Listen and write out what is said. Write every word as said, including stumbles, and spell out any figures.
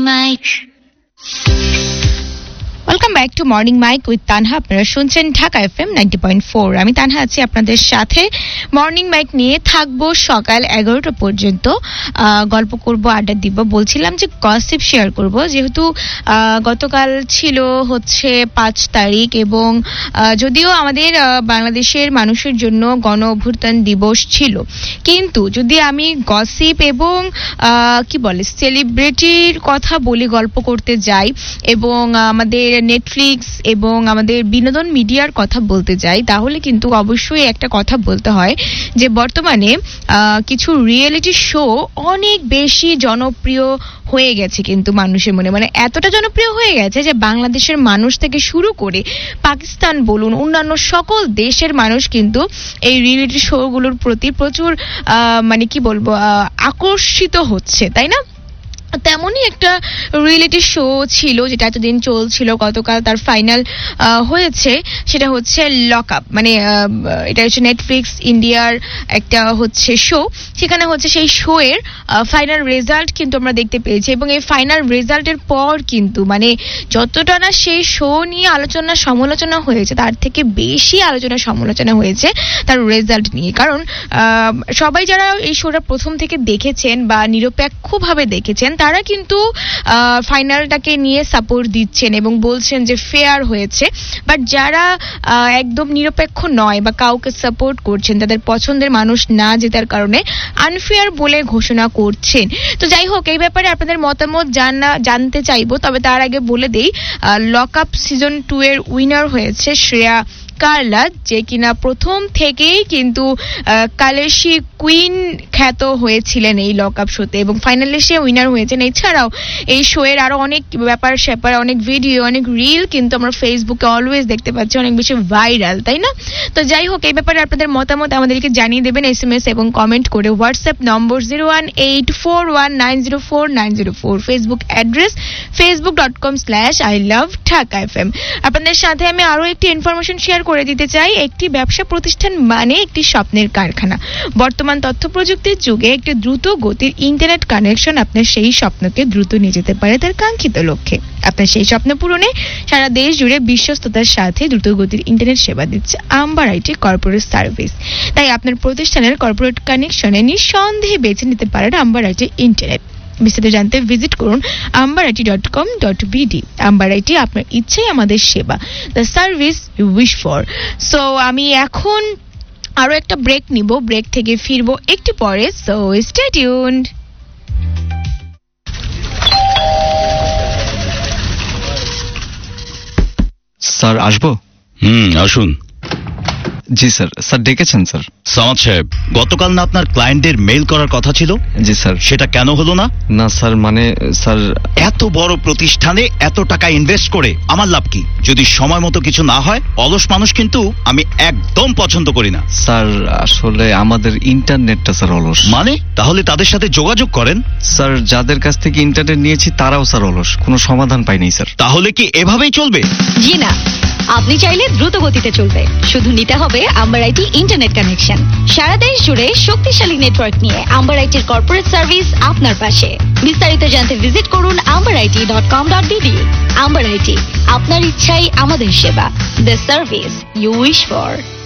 Mic. Welcome back to morning mic with Tanha. আপনারা শুনছেন Dhaka FM ninety point four. আমি তানহা আছি আপনাদের সাথে। মর্নিং মাইক নিয়ে থাকবো সকাল এগারোটা পর্যন্ত। গল্প করব, আড্ডা দিব। বলছিলাম যে গসিপ শেয়ার করব, যেহেতু গতকাল ছিল হচ্ছে পাঁচ তারিখ এবং যদিও আমাদের বাংলাদেশের মানুষের জন্য গণ অভ্যুত্থান দিবস ছিল, কিন্তু যদি আমি গসিপ এবং কি বলে সেলিব্রিটির কথা বলি, গল্প করতে যাই এবং আমাদের নেটফ্লিক্স এবং আমাদের বিনোদন মিডিয়ার কথা বলতে যাই, তাহলে কিন্তু অবশ্যই একটা কথা বলতে হয় যে বর্তমানে কিছু রিয়েলিটি শো অনেক বেশি জনপ্রিয় হয়ে গেছে কিন্তু মানুষের মনে, মানে এতটা জনপ্রিয় হয়ে গেছে যে বাংলাদেশের মানুষ থেকে শুরু করে পাকিস্তান বলুন, অন্যান্য সকল দেশের মানুষ কিন্তু এই রিয়েলিটি শোগুলোর প্রতি প্রচুর মানে কি বলবো আকর্ষিত হচ্ছে, তাই না? তেমনই একটা রিয়েলিটি শো ছিল যেটা এতদিন চলছিল, গতকাল তার ফাইনাল হয়েছে। সেটা হচ্ছে লক আপ, মানে এটা হচ্ছে নেটফ্লিক্স ইন্ডিয়ার একটা হচ্ছে শো। সেখানে হচ্ছে সেই শো এর ফাইনাল রেজাল্ট কিন্তু আমরা দেখতে পেয়েছি এবং এই ফাইনাল রেজাল্টের পর কিন্তু মানে যতটা না সেই শো নিয়ে আলোচনা সমালোচনা হয়েছে, তার থেকে বেশি আলোচনা সমালোচনা হয়েছে তার রেজাল্ট নিয়ে। কারণ সবাই যারা এই শোটা প্রথম থেকে দেখেছেন বা নিরপেক্ষভাবে দেখেছেন, তারা কিন্তু ফাইনালটাকে নিয়ে সাপোর্ট দিচ্ছেন এবং বলছেন যে ফেয়ার হয়েছে। বাট যারা একদম নিরপেক্ষ নয় বা কাউকে সাপোর্ট করছেন, তাদের পছন্দের মানুষ না জেতার কারণে আনফেয়ার বলে ঘোষণা করছেন। তো যাই হোক, এই ব্যাপারে আপনাদের মতামত জানা জানতে চাইবো। তবে তার আগে বলে দেই, লক আপ সিজন টু এর উইনার হয়েছে শ্রেয়া কার্লা, যে কিনা প্রথম থেকেই কিন্তু কালেশি কুইন খ্যাত হয়েছিলেন এই লক আপ শোতে এবং ফাইনালে সে উইনার হয়েছেন। এছাড়াও এই শো এর আরো অনেক ব্যাপার স্যাপার, অনেক ভিডিও, অনেক রিল কিন্তু আমরা ফেসবুকে অলওয়েজ দেখতে পাচ্ছি, অনেক বেশি ভাইরাল, তাই না? তো যাই হোক, এই ব্যাপারে আপনাদের মতামত আমাদেরকে জানিয়ে দেবেন এস এম এস এবং কমেন্ট করে। WhatsApp number zero one eight four one nine zero four nine zero four, Facebook address Facebook dot com slash I love Dhaka F M. আপনাদের সাথে আমি আরো একটি ইনফরমেশন শেয়ার করে দিতে চাই। একটি ব্যবসা প্রতিষ্ঠান মানে একটি স্বপ্নের কারখানা। বর্তমান তথ্য প্রযুক্তির যুগে একটি দ্রুত গতির ইন্টারনেট কানেকশন আপনার সেই স্বপ্নকে দ্রুত নিয়ে যেতে পারে তার কাঙ্ক্ষিত লক্ষ্যে। আপনার সেই স্বপ্ন পূরণে সারা দেশ জুড়ে বিশ্বস্ততার সাথে দ্রুত গতির ইন্টারনেট সেবা দিচ্ছে আম্বার আইটি কর্পোরেট সার্ভিস। তাই আপনার প্রতিষ্ঠানের কর্পোরেট কানেকশনে নিঃসন্দেহে বেছে নিতে পারেন আম্বার আইটি ইন্টারনেট। বিস্তারিত জানতে ভিজিট করুন amber IT dot com dot BD. Amber IT, আপনার ইচ্ছেই আমাদের সেবা, the service you wish for. So আমি এখন আরো একটা ব্রেক নিব, ব্রেক থেকে ফিরবো একটু পরে। So stay tuned. স্যার আসবো? হুম, আসুন। জি স্যার। স্যার ডেকেছেন স্যার? সামাদ সাহেব, গতকাল না আপনার ক্লায়েন্টের মেইল করার কথা ছিল? জি স্যার। সেটা কেন হলো না? না স্যার, মানে স্যার এত বড় প্রতিষ্ঠানে এত টাকা ইনভেস্ট করে আমার লাভ কি যদি সময় মতো কিছু না হয়? অলস মানুষ কিন্তু আমি একদম পছন্দ করি না। স্যার আসলে আমাদের ইন্টারনেটটা স্যার অলস। মানে? তাহলে তাদের সাথে যোগাযোগ করেন। স্যার যাদের কাছ থেকে ইন্টারনেট নিয়েছি তারাও স্যার অলস, কোনো সমাধান পাইনি স্যার। তাহলে কি এভাবেই চলবে? জি না, আপনি চাইলে দ্রুত গতিতে চলবে, শুধু নিতে হবে আম্বার আইটি ইন্টারনেট কানেকশন। সারা দেশ জুড়ে শক্তিশালী নেটওয়ার্ক নিয়ে আম্বার আইটির কর্পোরেট সার্ভিস আপনার পাশে। বিস্তারিত জানতে ভিজিট করুন amber IT dot com dot BD. Amber IT, আপনার ইচ্ছাই আমাদের সেবা, the service you wish for.